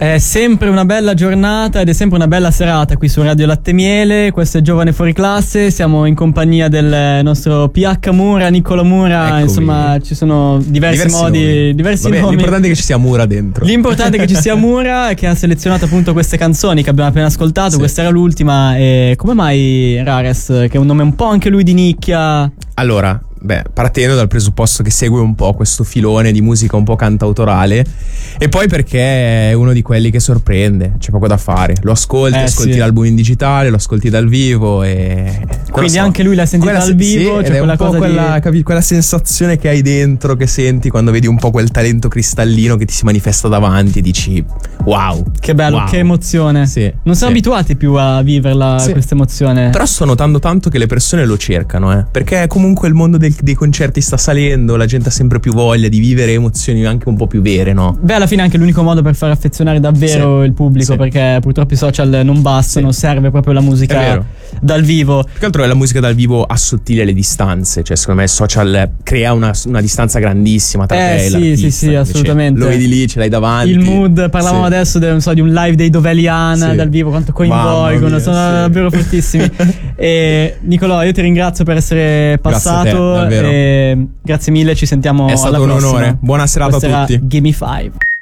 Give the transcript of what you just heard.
È sempre una bella giornata ed è sempre una bella serata qui su Radio Latte Miele. Questo è Giovane Fuori Classe, siamo in compagnia del nostro PH Mura, Nicola Mura. Eccomi. Insomma, ci sono diversi modi, diversi nomi. L'importante è che ci sia Mura dentro. L'importante è che ci sia Mura, che ha selezionato appunto queste canzoni che abbiamo appena ascoltato. Sì. Questa era l'ultima. E come mai Rares, che è un nome un po' anche lui di nicchia? Allora, partendo dal presupposto che segue un po' questo filone di musica un po' cantautorale, e poi perché è uno di quelli che sorprende, c'è poco da fare. Lo ascolti l'album in digitale, lo ascolti dal vivo e quindi anche lui l'ha sentito dal vivo, sì, cioè quella cosa quella sensazione che hai dentro, che senti quando vedi un po' quel talento cristallino che ti si manifesta davanti e dici wow, che bello, wow. Che emozione. Sì, non siamo abituati più a viverla, questa emozione. Però sto notando tanto che le persone lo cercano, perché comunque il mondo dei concerti sta salendo, la gente ha sempre più voglia di vivere emozioni anche un po' più vere, no? Alla fine è anche l'unico modo per far affezionare davvero il pubblico, perché purtroppo i social non bastano, serve proprio la musica dal vivo. Più che altro è la musica dal vivo assottiglia le distanze, cioè secondo me il social crea una distanza grandissima tra te e l'artista. Sì, assolutamente. Lo vedi lì, ce l'hai davanti. Il mood, parlavamo adesso di un live dei Doveliana dal vivo, quanto coinvolgono, sono davvero fortissimi. E Nicolò, io ti ringrazio per essere passato. Grazie a te, davvero. Grazie mille, ci sentiamo alla prossima. È stato un onore. Buona serata a tutti. Gimme 5.